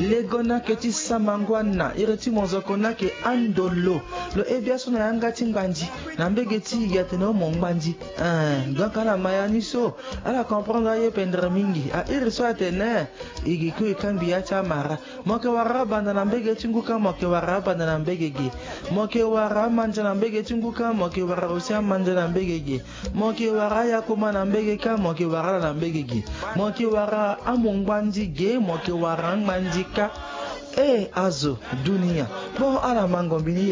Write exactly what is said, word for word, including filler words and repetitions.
legona keti samangwana ireti mozokona ke andolo lo ebiaso na yanga timbanji na mbegeti yateno mongbanji hein donc ala mayani so ala comprendre ye pendre mingi a iriso atene igiku ikambi ya chamara moke wara banda na mbegeti nguka moke wara banda na mbegege moke wara manja na mbegeti nguka moke wara osia manja na mbegege moke wara yakuma na mbegeka moke wara na mbegege moke wara amongbanji ge moke wara ngbanjika eh azo dunia bon ala mangombini